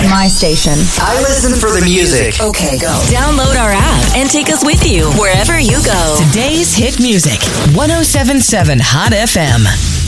my station. I listen for the music. Okay, go. Download our app and take us with you wherever you go. Today's hit music, 107.7 Hot FM.